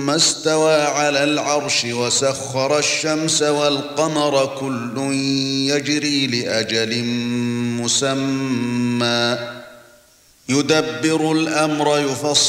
ثم استوى على العرش وسخر الشمس والقمر كل يجري لأجل مسمى يدبر الأمر يفصل